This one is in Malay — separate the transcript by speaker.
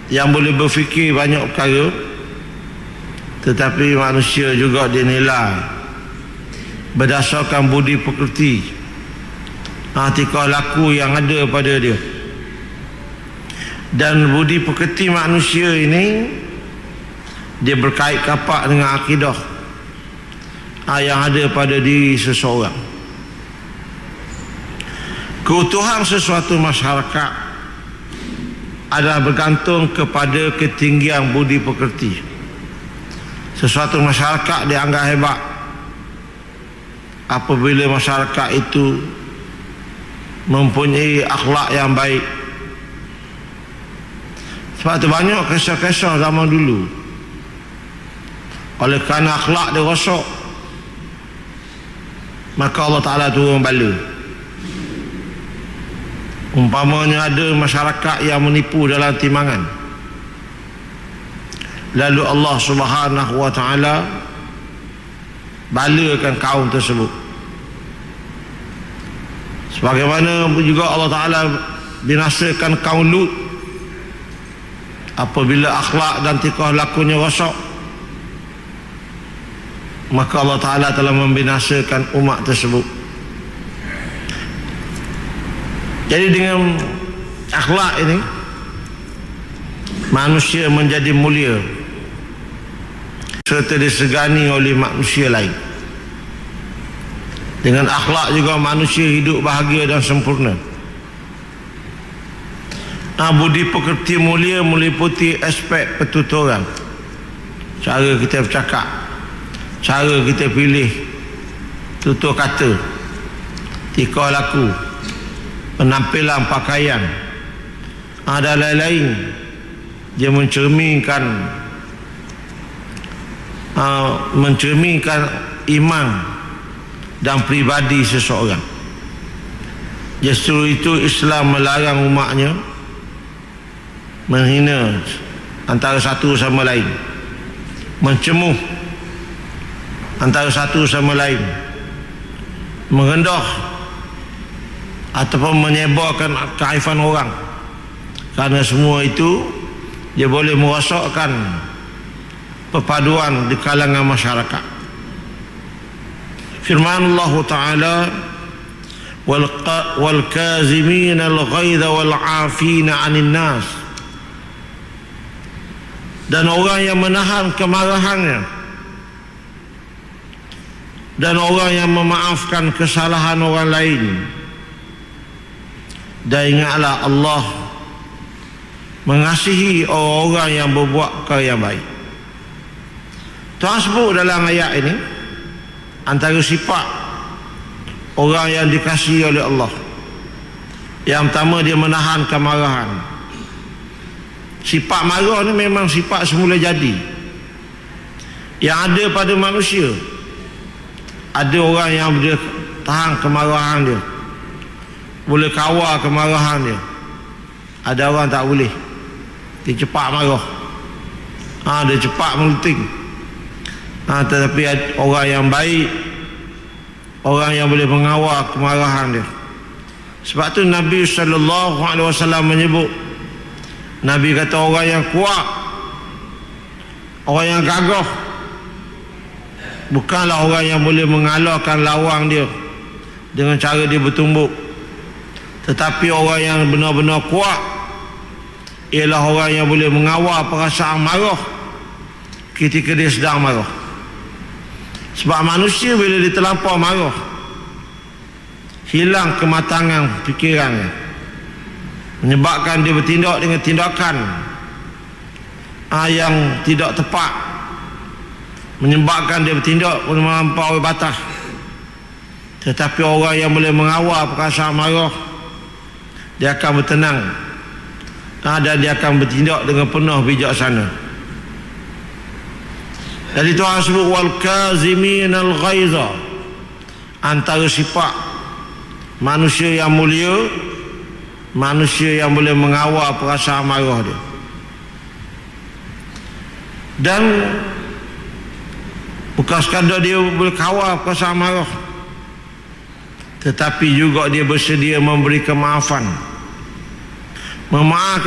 Speaker 1: yang boleh berfikir banyak perkara, tetapi manusia juga dinilai berdasarkan budi pekerti, tingkah laku yang ada pada dia. Dan budi pekerti manusia ini dia berkait kapak dengan akidah yang ada pada diri seseorang. Keutuhan sesuatu masyarakat adalah bergantung kepada ketinggian budi pekerti. Sesuatu masyarakat dianggap hebat apabila masyarakat itu mempunyai akhlak yang baik. Sebab itu banyak kisah-kisah zaman dulu, oleh kerana akhlak dia rosak, maka Allah Ta'ala turun bala. Umpamanya ada masyarakat yang menipu dalam timbangan, lalu Allah Subhanahu wa Ta'ala balakan kaum tersebut. Sebagaimana juga Allah Ta'ala binasakan kaum Lut apabila akhlak dan tingkah lakunya rosak, maka Allah Ta'ala telah membinasakan umat tersebut. Jadi dengan akhlak ini manusia menjadi mulia serta disegani oleh manusia lain. Dengan akhlak juga manusia hidup bahagia dan sempurna. Budi pekerti mulia meliputi aspek pertuturan, cara kita bercakap, cara kita pilih tutur kata, tingkah laku, penampilan pakaian, dan lain-lain. Dia mencerminkan iman dan pribadi seseorang. Justru itu Islam melarang umatnya menghina antara satu sama lain, mencemuh antara satu sama lain, merendah ataupun menyebarkan keaifan orang, kerana semua itu dia boleh merosakkan perpaduan di kalangan masyarakat. Firman Allah Ta'ala, wal kazimin al-ghaidha wal 'afina 'anil nas, dan orang yang menahan kemarahannya dan orang yang memaafkan kesalahan orang lain. Dan ingatlah Allah mengasihi orang-orang yang berbuat perkara yang baik. Tuhan sebut dalam ayat ini antara sifat orang yang dikasihi oleh Allah. Yang pertama, dia menahan kemarahan. Sifat marah ni memang sifat semula jadi yang ada pada manusia. Ada orang yang boleh tahan kemarahan dia, boleh kawal kemarahan dia. Ada orang tak boleh, dia cepat marah, dia cepat meluting. Tetapi orang yang baik, orang yang boleh mengawal kemarahan dia. Sebab tu Nabi SAW menyebut, Nabi kata orang yang kuat, orang yang gagah, bukanlah orang yang boleh mengalahkan lawan dia dengan cara dia bertumbuk, tetapi orang yang benar-benar kuat ialah orang yang boleh mengawal perasaan marah ketika dia sedang marah. Sebab manusia bila dia terlampau marah, hilang kematangan fikirannya, menyebabkan dia bertindak dengan tindakan yang tidak tepat, menyebabkan dia bertindak melampaui batas. Tetapi orang yang boleh mengawal perasaan marah, dia akan bertenang, dan dia akan bertindak dengan penuh bijaksana. Jadi Tuhan sebut wal kazimin al ghaiza, antara sifat manusia yang mulia, manusia yang boleh mengawal perasaan marah dia. Dan bukan sekadar dia boleh kawal perasaan marah, tetapi juga dia bersedia memberi kemaafan, memaafkan